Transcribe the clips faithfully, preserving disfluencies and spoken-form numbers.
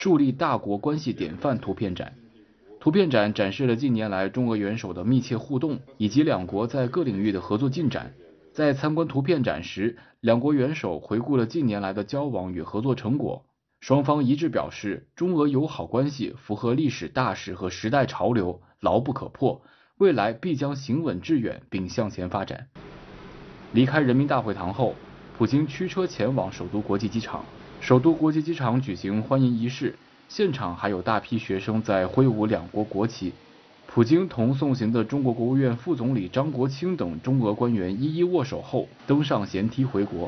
助力大国关系典范图片展。图片展展示了近年来中俄元首的密切互动，以及两国在各领域的合作进展。在参观图片展时，两国元首回顾了近年来的交往与合作成果，双方一致表示，中俄友好关系符合历史大势和时代潮流，牢不可破，未来必将行稳致远并向前发展。离开人民大会堂后，普京驱车前往首都国际机场。首都国际机场举行欢迎仪式，现场还有大批学生在挥舞两国国旗。普京同送行的中国国务院副总理张国清等中俄官员一一握手后，登上舷梯回国。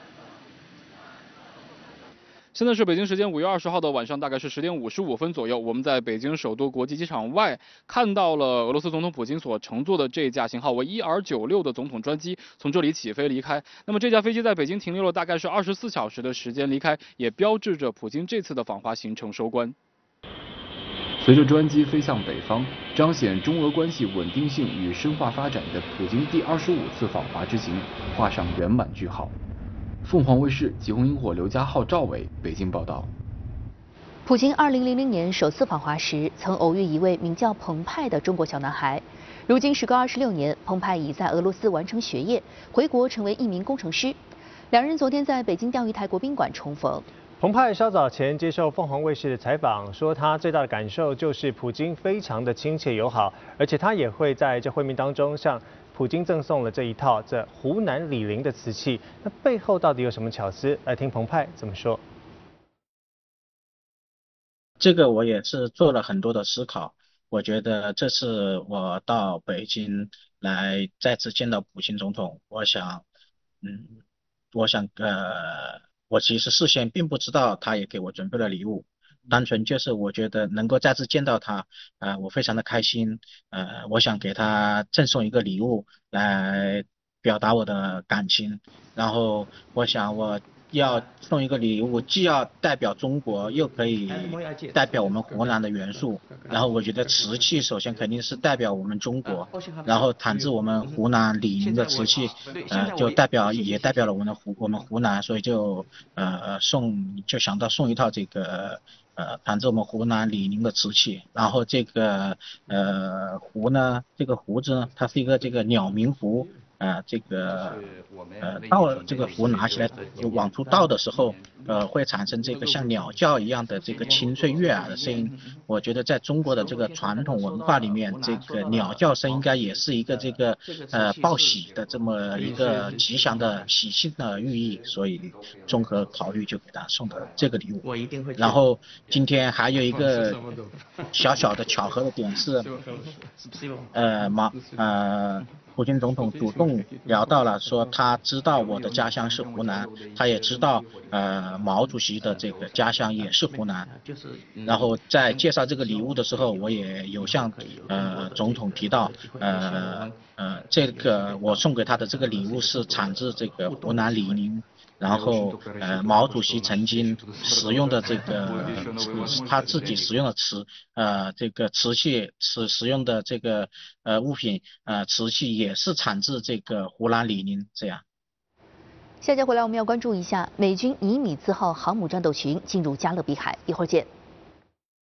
现在是北京时间五月二十号的晚上，大概是十点五十五分左右，我们在北京首都国际机场外看到了俄罗斯总统普京所乘坐的这架型号为 E R 九六 的总统专机从这里起飞离开。那么这架飞机在北京停留了大概是二十四小时的时间离开，也标志着普京这次的访华行程收官。 随着专机飞向北方，彰显中俄关系稳定性与深化发展的普京第二十五次访华之行画上圆满句号。凤凰卫视吉鸿萤火刘家浩、赵伟北京报道。 普京二零零零年首次访华时，曾偶遇一位名叫彭湃的中国小男孩。如今时隔二十六年，彭湃已在俄罗斯完成学业，回国成为一名工程师。两人昨天在北京钓鱼台国宾馆重逢。 彭湃稍早前接受凤凰卫视的采访，说他最大的感受就是普京非常的亲切友好，而且他也会在这会面当中向普京赠送了这一套这湖南李陵的瓷器。那背后到底有什么巧思？来听彭湃怎么说。 这个我也是做了很多的思考，我觉得这次我到北京来再次见到普京总统，我想，嗯，我想呃。我其实事先并不知道他也给我准备了礼物，单纯就是我觉得能够再次见到他，呃，我非常的开心，呃，我想给他赠送一个礼物来表达我的感情，然后我想我要送一个礼物，既要代表中国，又可以代表我们湖南的元素。然后我觉得瓷器首先肯定是代表我们中国，然后产自我们湖南李宁的瓷器，呃，就代表也代表了我们的湖我们湖南，所以就呃送就想到送一套这个呃产自我们湖南李宁的瓷器。然后这个呃壶呢，这个壶子呢，它是一个这个鸟鸣壶。呃，这个呃倒这个壶拿起来就往出倒的时候，呃会产生这个像鸟叫一样的这个清脆悦耳的声音。我觉得在中国的这个传统文化里面，这个鸟叫声应该也是一个这个呃报喜的这么一个吉祥的喜庆的寓意，所以综合考虑就给他送的这个礼物。然后今天还有一个小小的巧合的点是，呃马呃。普京总统主动聊到了，说他知道我的家乡是湖南，他也知道呃毛主席的这个家乡也是湖南。然后在介绍这个礼物的时候，我也有向呃总统提到，呃呃这个我送给他的这个礼物是产自这个湖南李宁。然后，呃，毛主席曾经使用的这个，他自己使用的瓷，呃，这个瓷器，使使用的这个呃物品，呃，瓷器也是产自这个湖南李宁。这样。 下节回来我们要关注一下美军尼米兹号航母战斗群进入加勒比海，一会儿见。